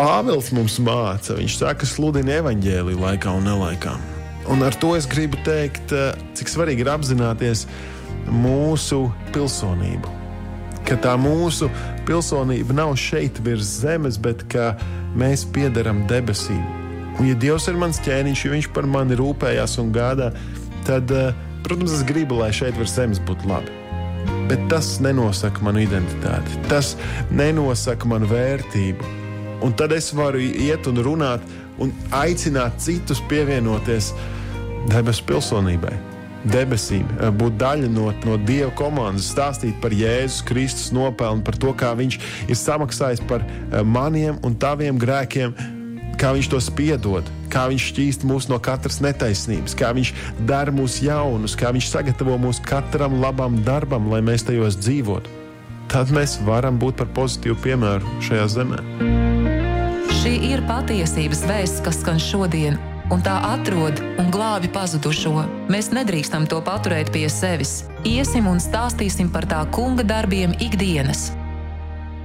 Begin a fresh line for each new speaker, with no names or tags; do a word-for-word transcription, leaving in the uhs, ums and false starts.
Pāvils mums māca, viņš saka, sludina evaņģēliju laikā un nelaikā. Un ar to es gribu teikt, cik svarīgi ir apzināties mūsu pilsonību. Ka tā mūsu pilsonība nav šeit virs zemes, bet ka mēs piederam debesīm. Un ja Dievs ir mans ķēniņš, ja viņš par mani rūpējās un gādā, tad, protams, es gribu, lai šeit virs zemes būtu labi. Bet tas nenosaka manu identitāti, tas nenosaka manu vērtību. Un tad es varu iet un runāt un aicināt citus pievienoties debesu pilsonībai, debesīm, būt daļa no, no Dieva komandas, stāstīt par Jēzus Kristus nopelnu, par to, kā viņš ir samaksājis par maniem un taviem grēkiem, kā viņš tos piedod, kā viņš šķīst mūs no katras netaisnības, kā viņš dara mūs jaunus, kā viņš sagatavo mūs katram labam darbam, lai mēs tajos dzīvotu. Tad mēs varam būt par pozitīvu piemēru šajā zemē.
Šī ir patiesības vēsts, kas skan šodien, un tā atrod un glābi pazudušo. Mēs nedrīkstam to paturēt pie sevis. Iesim un stāstīsim par tā kunga darbiem ikdienas.